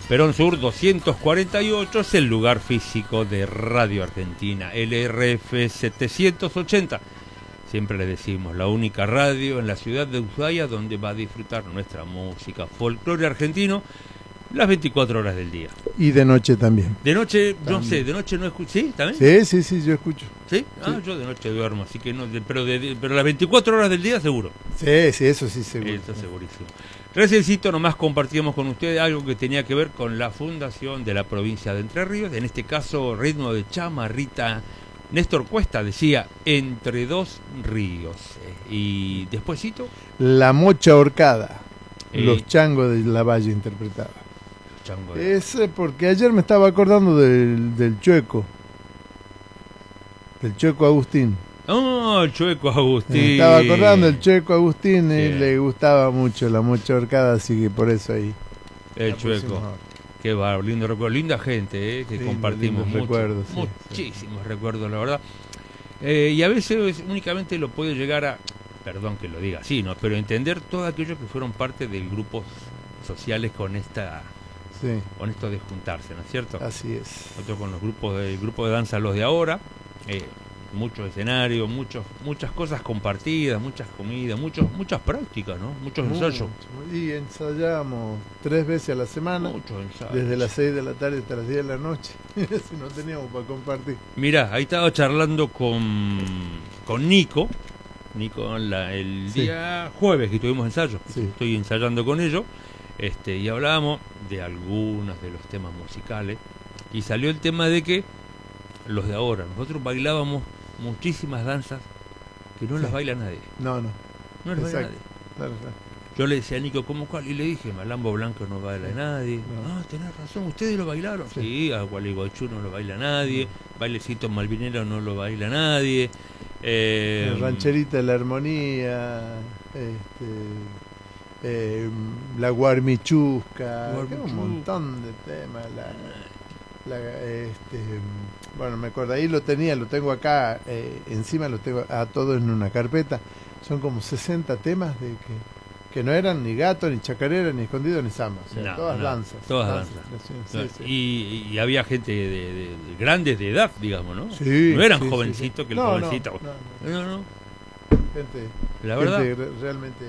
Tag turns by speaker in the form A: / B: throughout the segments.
A: Perón Sur 248 es el lugar físico de Radio Argentina, LRF 780. Siempre le decimos, la única radio en la ciudad de Ushuaia donde va a disfrutar nuestra música, folclore argentino, las 24 horas del día.
B: Y de noche también.
A: De noche,
B: también.
A: No sé, de noche no escucho. ¿Sí? ¿También?
B: Sí, yo escucho.
A: ¿Sí? Ah, yo de noche duermo, así que no, pero las 24 horas del día seguro.
B: Sí, eso sí, seguro.
A: Eso segurísimo. Reciencito nomás compartíamos con ustedes algo que tenía que ver con la fundación de la provincia de Entre Ríos, en este caso ritmo de chamarrita. Néstor Cuesta decía Entre dos ríos. Y despuésito
B: La mocha ahorcada. Los changos de la Valle interpretaba. Ese porque ayer me estaba acordando del Chueco. Del Chueco Agustín.
A: Oh, el Chueco Agustín.
B: Me estaba acordando del Chueco Agustín,
A: sí.
B: Y le gustaba mucho la mocha ahorcada, así que por eso ahí.
A: El Chueco. Qué bárbaro, lindo recuerdo, linda gente, que compartimos
B: recuerdos,
A: muchísimos recuerdos, la verdad. Y a veces únicamente lo puede llegar a, perdón que lo diga así, ¿no? Pero entender todos aquellos que fueron parte de grupos sociales con esto de juntarse, ¿no es cierto?
B: Así es.
A: Nosotros con el grupo de danza Los de Ahora, muchos escenarios, muchas cosas compartidas, muchas comidas, muchas prácticas, ¿no? Muchos ensayos.
B: Y ensayamos 3 veces a la semana,
A: muchos ensayos.
B: Desde las 6 de la tarde hasta las 10 de la noche, si no teníamos para compartir.
A: Mirá, ahí estaba charlando con Nico el día jueves que tuvimos ensayo, estoy ensayando con ellos, y hablábamos de algunos de los temas musicales, y salió el tema de que Los de Ahora, nosotros bailábamos muchísimas danzas que no las baila nadie.
B: No
A: las baila nadie.
B: Claro.
A: Yo le decía a Nico, ¿cómo cuál? Y le dije, Malambo Blanco no baila nadie. Ah, tenés razón, ¿ustedes lo bailaron? Sí, Gualeguaychú no lo baila nadie, Bailecito Malvinero no lo baila nadie.
B: Rancherita de la Armonía, la Guarmichusca, un montón de temas. Bueno, me acuerdo, ahí lo tengo acá, encima lo tengo a todo en una carpeta. Son como 60 temas que no eran ni gato, ni chacarera, ni escondido, ni samba. O sea, todas danzas.
A: Todas danzas. Y había gente de grandes de edad, digamos, ¿no?
B: Sí,
A: no eran jovencitos que el jovencito. No.
B: Gente,
A: la verdad.
B: Gente realmente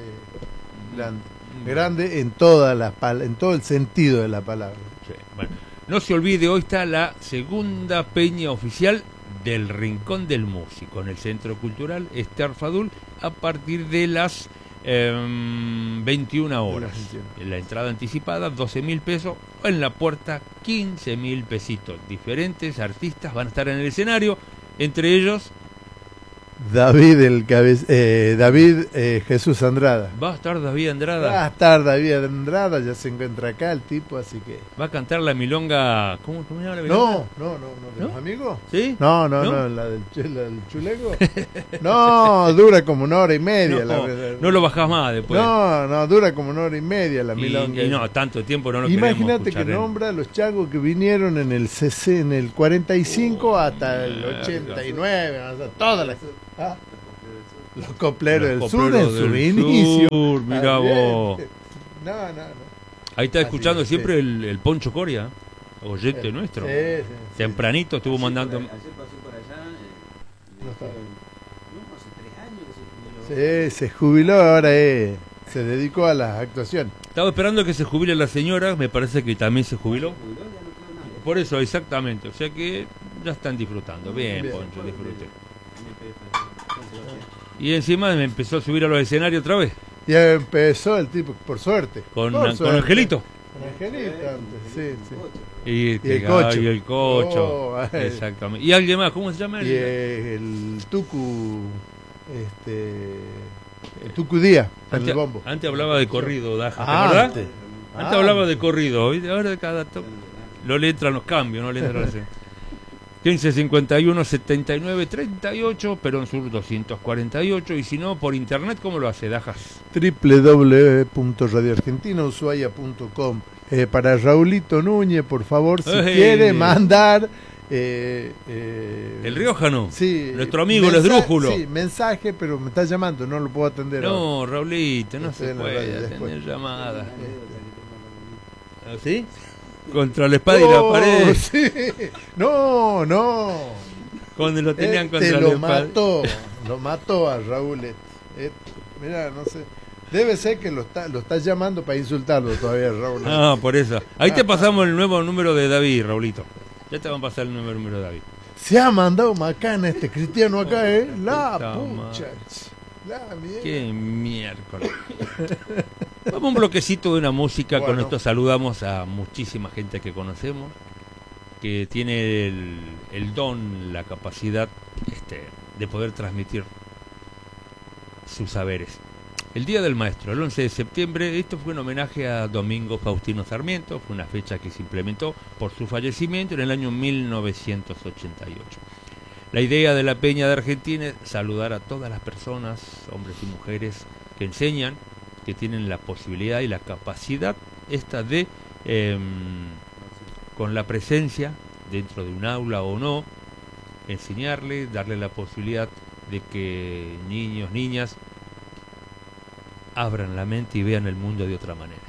B: grande en todo el sentido de la palabra.
A: Sí. Bueno, no se olvide, hoy está la segunda peña oficial del Rincón del Músico en el Centro Cultural Ester Fadul a partir de las 21 horas. La entrada anticipada 12.000 pesos, en la puerta 15.000 pesitos. Diferentes artistas van a estar en el escenario, entre ellos
B: David Jesús Andrada.
A: Va a estar David Andrada.
B: Va a estar David Andrada, ya se encuentra acá el tipo, así que
A: va a cantar la milonga. ¿Cómo se llama la milonga?
B: No, ¿de los amigos?
A: ¿Sí?
B: No, la del chulego. No, dura como 1 hora y media.
A: No lo bajás más después.
B: No, dura como 1 hora y media la milonga.
A: Y no, tanto tiempo no lo
B: Imagínate que nombra a los changos que vinieron en el 45 hasta el 89, o sea, todas las... Los copleros del sur en su inicio.
A: Mirá vos.
B: No.
A: Ahí está escuchando siempre el Poncho Coria, oyente nuestro. Tempranito estuvo mandando.
C: Ayer pasó por allá.
B: Hace 3 años que se jubiló ahora, se dedicó a las actuaciones.
A: Estaba esperando que se jubile la señora, me parece que también se jubiló. Por eso, exactamente. O sea que ya están disfrutando. Bien. Poncho, disfruten. Y encima me empezó a subir a los escenarios otra vez.
B: Y empezó el tipo, por suerte.
A: Con Angelito.
B: Con Angelito antes, sí.
A: Y el Cocho. Exactamente. ¿Y alguien más? ¿Cómo se llama?
B: Y el Tucu. El Tucu Díaz, el bombo.
A: Antes hablaba de corrido, Daja, ¿verdad? Antes hablaba de corrido. Ahora cada no le entran los cambios, no le entran los... 15 51 79 38, Perón Sur 248, y si no, por internet, ¿cómo lo hace, Dajas?
B: www.radioargentinaushuaia.com. Para Raulito Núñez, por favor, si quiere mandar...
A: el Riojano,
B: sí,
A: nuestro amigo el esdrújulo.
B: Sí, mensaje, pero me está llamando, no lo puedo atender.
A: No, ahora. Raulito, no se puede atender llamadas. ¿Sí? contra la espada y la pared.
B: Sí. No, no.
A: Cuando lo tenían contra la espada.
B: Lo mató a Raúl. Mira, no sé. Debe ser que lo está llamando para insultarlo todavía, Raúl.
A: Ah, por eso. Ahí te pasamos el nuevo número de David, Raulito. Ya te van a pasar el nuevo número de David.
B: Se ha mandado macana este cristiano acá, La pucha. La mierda.
A: Qué miércoles. Vamos a un bloquecito de una música. Bueno. Con esto saludamos a muchísima gente que conocemos, que tiene el don, la capacidad de poder transmitir sus saberes. El Día del Maestro, el 11 de septiembre, esto fue un homenaje a Domingo Faustino Sarmiento, fue una fecha que se implementó por su fallecimiento en el año 1988. La idea de la Peña de Argentina es saludar a todas las personas, hombres y mujeres, que enseñan, que tienen la posibilidad y la capacidad de, con la presencia, dentro de un aula o no, enseñarle, darle la posibilidad de que niños, niñas, abran la mente y vean el mundo de otra manera.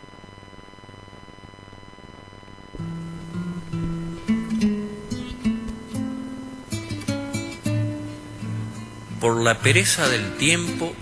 C: Por la pereza del tiempo,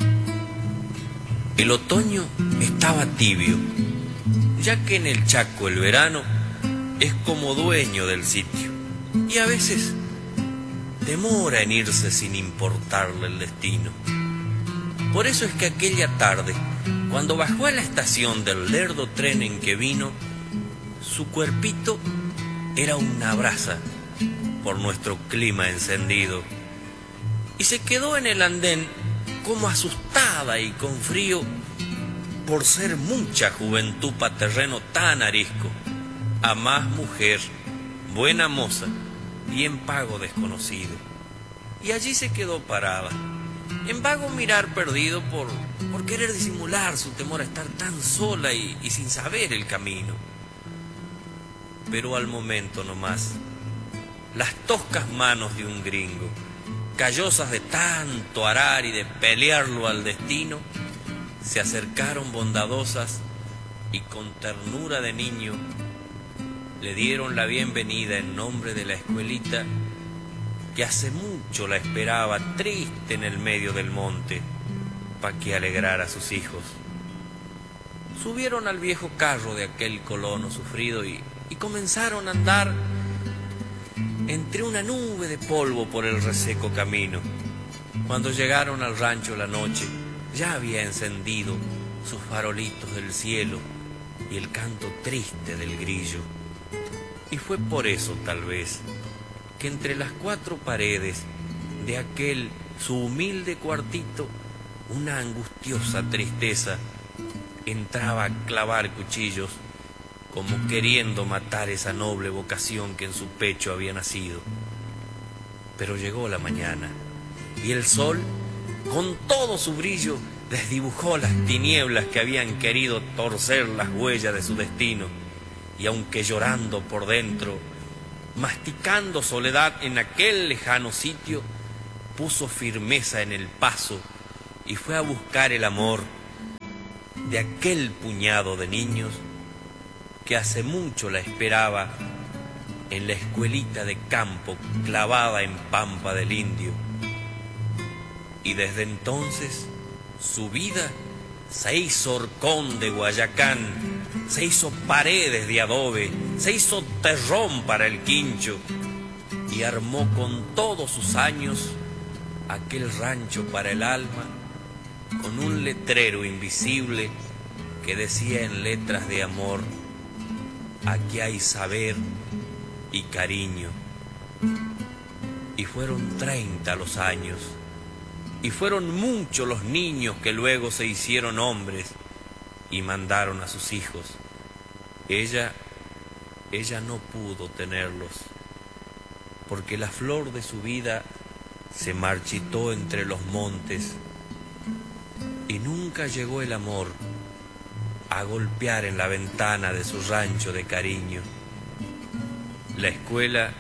C: el otoño estaba tibio, ya que en el Chaco el verano es como dueño del sitio y a veces demora en irse sin importarle el destino. Por eso es que aquella tarde, cuando bajó a la estación del lerdo tren en que vino, su cuerpito era una brasa por nuestro clima encendido. Y se quedó en el andén como asustada y con frío por ser mucha juventud pa' terreno tan arisco, a más mujer, buena moza y en pago desconocido. Y allí se quedó parada, en vago mirar perdido por querer disimular su temor a estar tan sola y sin saber el camino. Pero al momento nomás, las toscas manos de un gringo, callosas de tanto arar y de pelearlo al destino, se acercaron bondadosas y con ternura de niño le dieron la bienvenida en nombre de la escuelita que hace mucho la esperaba triste en el medio del monte pa' que alegrara a sus hijos. Subieron al viejo carro de aquel colono sufrido y comenzaron a andar entre una nube de polvo por el reseco camino. Cuando llegaron al rancho la noche, ya había encendido sus farolitos del cielo y el canto triste del grillo. Y fue por eso, tal vez, que entre las cuatro paredes de aquel su humilde cuartito, una angustiosa tristeza entraba a clavar cuchillos, como queriendo matar esa noble vocación que en su pecho había nacido. Pero llegó la mañana, y el sol, con todo su brillo, desdibujó las tinieblas que habían querido torcer las huellas de su destino, y aunque llorando por dentro, masticando soledad en aquel lejano sitio, puso firmeza en el paso y fue a buscar el amor de aquel puñado de niños que hace mucho la esperaba en la escuelita de campo clavada en Pampa del Indio. Y desde entonces su vida se hizo horcón de Guayacán, se hizo paredes de adobe, se hizo terrón para el quincho y armó con todos sus años aquel rancho para el alma con un letrero invisible que decía en letras de amor: aquí hay saber y cariño. Y fueron 30 los años, y fueron muchos los niños que luego se hicieron hombres y mandaron a sus hijos. Ella no pudo tenerlos, porque la flor de su vida se marchitó entre los montes y nunca llegó el amor a golpear en la ventana de su rancho de cariño. La escuela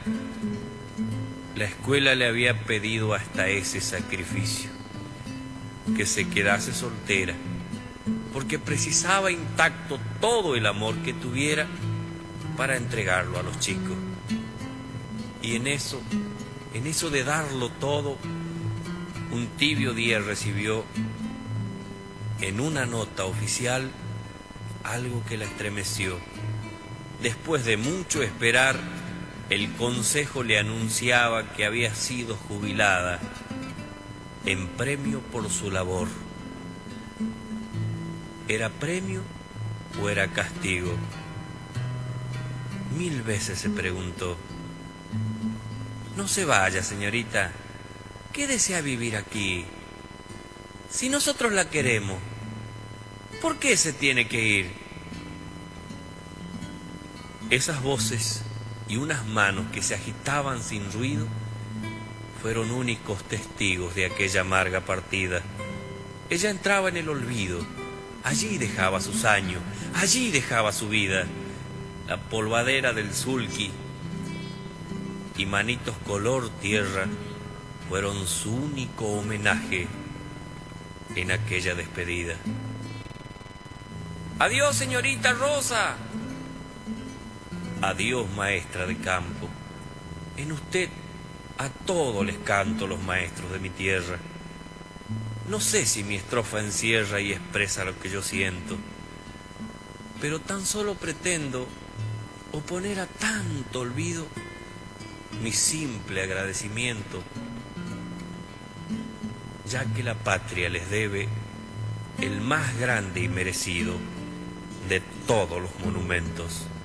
C: le había pedido hasta ese sacrificio, que se quedase soltera, porque precisaba intacto todo el amor que tuviera para entregarlo a los chicos. Y en eso de darlo todo, un tibio día recibió en una nota oficial algo que la estremeció. Después de mucho esperar, el consejo le anunciaba que había sido jubilada en premio por su labor. ¿Era premio o era castigo? 1000 veces se preguntó. No se vaya, señorita. Quédese a vivir aquí. Si nosotros la queremos, ¿por qué se tiene que ir? Esas voces y unas manos que se agitaban sin ruido fueron únicos testigos de aquella amarga partida. Ella entraba en el olvido. Allí dejaba sus años, allí dejaba su vida. La polvadera del sulky y manitos color tierra fueron su único homenaje en aquella despedida. Adiós, señorita Rosa. Adiós, maestra de campo. En usted a todos les canto los maestros de mi tierra. No sé si mi estrofa encierra y expresa lo que yo siento, pero tan solo pretendo oponer a tanto olvido mi simple agradecimiento, ya que la patria les debe el más grande y merecido de todos los monumentos.